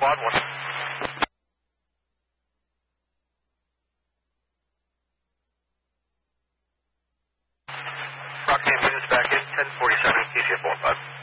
Quad 1. Rockland units back in, 1047, TCF 15.